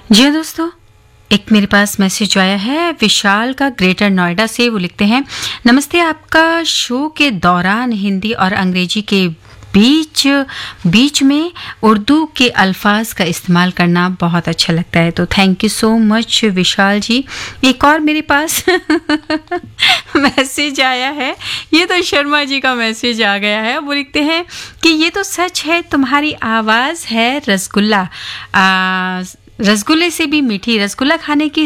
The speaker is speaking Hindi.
जी हाँ दोस्तों, एक मेरे पास मैसेज आया है विशाल का ग्रेटर नोएडा से। वो लिखते हैं, नमस्ते, आपका शो के दौरान हिंदी और अंग्रेजी के बीच में उर्दू के अल्फाज का इस्तेमाल करना बहुत अच्छा लगता है। तो थैंक यू सो मच विशाल जी। एक और मेरे पास मैसेज आया है, ये तो शर्मा जी का मैसेज आ गया है। वो लिखते हैं कि ये तो सच है, तुम्हारी आवाज़ है रसगुल्ला, रसगुल्ले से भी मीठी, रसगुल्ला खाने की